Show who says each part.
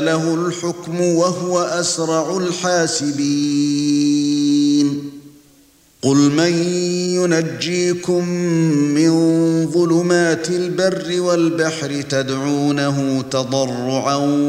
Speaker 1: له الحكم وهو أسرع الحاسبين قل من ينجيكم من ظلمات البر والبحر تدعونه تضرعا